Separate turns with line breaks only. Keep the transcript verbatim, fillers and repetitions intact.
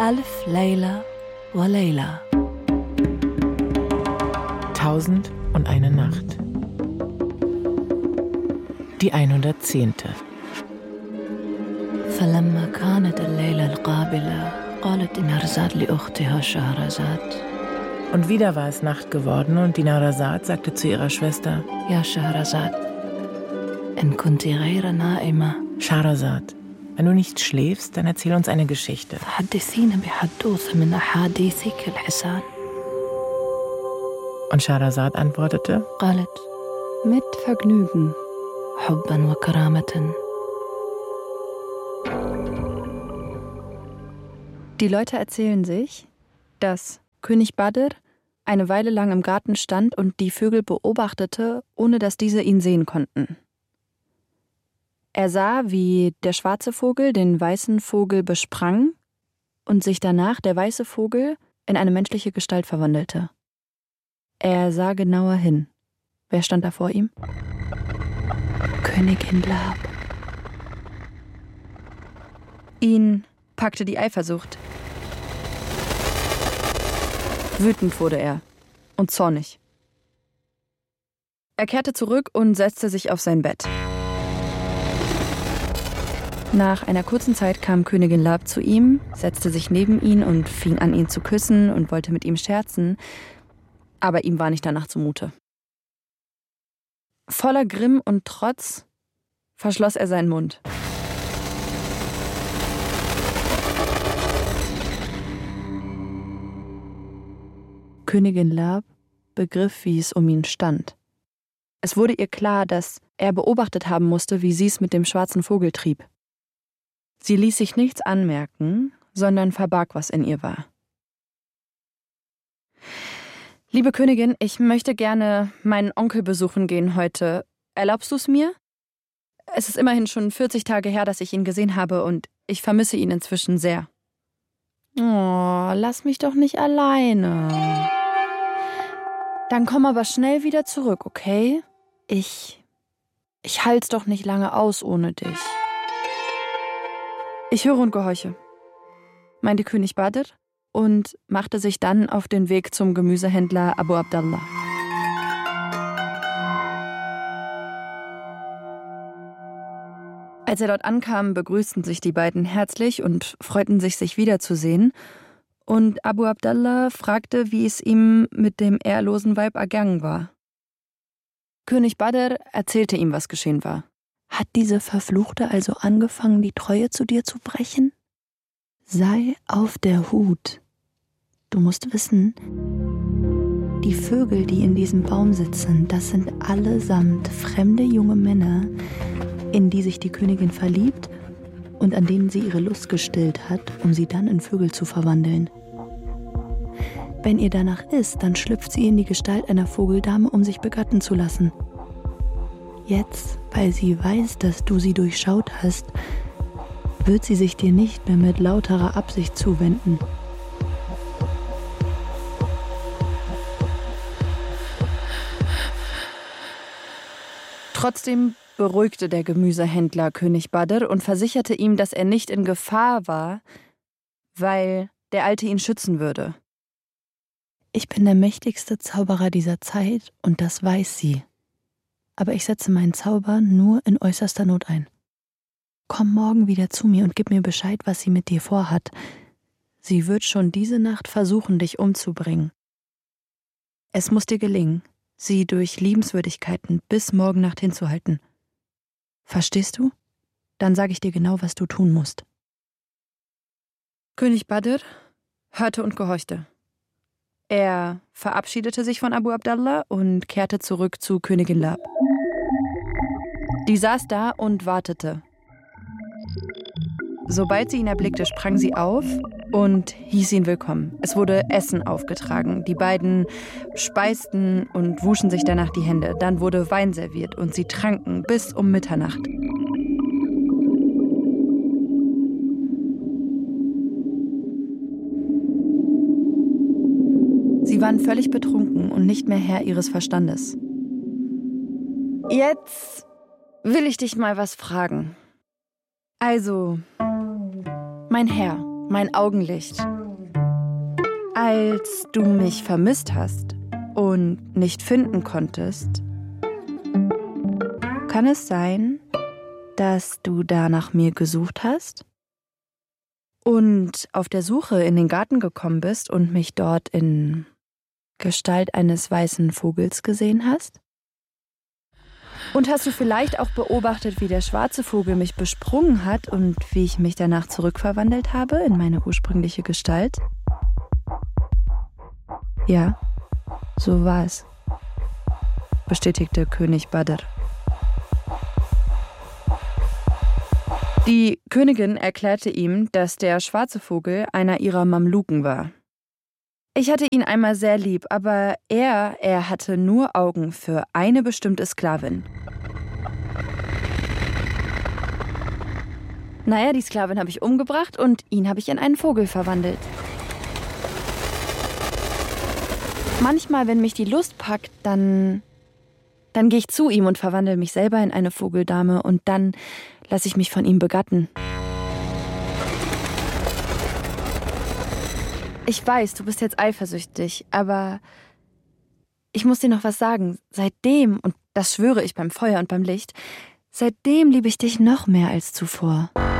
Alf Layla wa Layla.
Tausend und eine Nacht. Die hundertzehnte.
فلما كانت الليلة القابلة قالت دينارزاد لأختها شهرزاد.
Und wieder war es Nacht geworden und Dinarzad sagte zu ihrer Schwester:
Ja, Shahrazad, in kunti ghayra na'ima.
Shahrazad, wenn du nicht schläfst, dann erzähl uns eine Geschichte.
فحدثينا بحدوث من أحاديثك الحسان.
Und Shahrazad antwortete:
قالت mit Vergnügen. حبا وكرامة.
Die Leute erzählen sich, dass König Badr eine Weile lang im Garten stand und die Vögel beobachtete, ohne dass diese ihn sehen konnten. Er sah, wie der schwarze Vogel den weißen Vogel besprang und sich danach der weiße Vogel in eine menschliche Gestalt verwandelte. Er sah genauer hin. Wer stand da vor ihm?
Königin Lab.
Ihn packte die Eifersucht. Wütend wurde er und zornig. Er kehrte zurück und setzte sich auf sein Bett. Nach einer kurzen Zeit kam Königin Lab zu ihm, setzte sich neben ihn und fing an, ihn zu küssen und wollte mit ihm scherzen, aber ihm war nicht danach zumute. Voller Grimm und Trotz verschloss er seinen Mund. Königin Lab begriff, wie es um ihn stand. Es wurde ihr klar, dass er beobachtet haben musste, wie sie es mit dem schwarzen Vogel trieb. Sie ließ sich nichts anmerken, sondern verbarg, was in ihr war. Liebe Königin, ich möchte gerne meinen Onkel besuchen gehen heute. Erlaubst du es mir? Es ist immerhin schon vierzig Tage her, dass ich ihn gesehen habe und ich vermisse ihn inzwischen sehr. Oh, lass mich doch nicht alleine. Dann komm aber schnell wieder zurück, okay? Ich... Ich halt's doch nicht lange aus ohne dich. Ich höre und gehorche, meinte König Badr und machte sich dann auf den Weg zum Gemüsehändler Abu Abdallah. Als er dort ankam, begrüßten sich die beiden herzlich und freuten sich, sich wiederzusehen. Und Abu Abdallah fragte, wie es ihm mit dem ehrlosen Weib ergangen war. König Badr erzählte ihm, was geschehen war.
Hat diese Verfluchte also angefangen, die Treue zu dir zu brechen? Sei auf der Hut. Du musst wissen, die Vögel, die in diesem Baum sitzen, das sind allesamt fremde junge Männer, in die sich die Königin verliebt und an denen sie ihre Lust gestillt hat, um sie dann in Vögel zu verwandeln. Wenn ihr danach ist, dann schlüpft sie in die Gestalt einer Vogeldame, um sich begatten zu lassen. Jetzt, weil sie weiß, dass du sie durchschaut hast, wird sie sich dir nicht mehr mit lauterer Absicht zuwenden.
Trotzdem beruhigte der Gemüsehändler König Badr und versicherte ihm, dass er nicht in Gefahr war, weil der Alte ihn schützen würde.
Ich bin der mächtigste Zauberer dieser Zeit und das weiß sie. Aber ich setze meinen Zauber nur in äußerster Not ein. Komm morgen wieder zu mir und gib mir Bescheid, was sie mit dir vorhat. Sie wird schon diese Nacht versuchen, dich umzubringen. Es muss dir gelingen, sie durch Liebenswürdigkeiten bis morgen Nacht hinzuhalten. Verstehst du? Dann sage ich dir genau, was du tun musst.
König Badr hörte und gehorchte. Er verabschiedete sich von Abu Abdallah und kehrte zurück zu Königin Lab. Die saß da und wartete. Sobald sie ihn erblickte, sprang sie auf und hieß ihn willkommen. Es wurde Essen aufgetragen. Die beiden speisten und wuschen sich danach die Hände. Dann wurde Wein serviert und sie tranken bis um Mitternacht. Sie waren völlig betrunken und nicht mehr Herr ihres Verstandes. Jetzt will ich dich mal was fragen. Also, mein Herr, mein Augenlicht, Als du mich vermisst hast und nicht finden konntest, kann es sein, dass du da nach mir gesucht hast und auf der Suche in den Garten gekommen bist und mich dort in Gestalt eines weißen Vogels gesehen hast? Und hast du vielleicht auch beobachtet, wie der schwarze Vogel mich besprungen hat und wie ich mich danach zurückverwandelt habe in meine ursprüngliche Gestalt? Ja, so war es, bestätigte König Badr. Die Königin erklärte ihm, dass der schwarze Vogel einer ihrer Mamluken war. Ich hatte ihn einmal sehr lieb, aber er, er hatte nur Augen für eine bestimmte Sklavin. Naja, die Sklavin habe ich umgebracht und ihn habe ich in einen Vogel verwandelt. Manchmal, wenn mich die Lust packt, dann, dann gehe ich zu ihm und verwandle mich selber in eine Vogeldame und dann lasse ich mich von ihm begatten. Ich weiß, du bist jetzt eifersüchtig, aber ich muss dir noch was sagen. Seitdem, und das schwöre ich beim Feuer und beim Licht, seitdem liebe ich dich noch mehr als zuvor.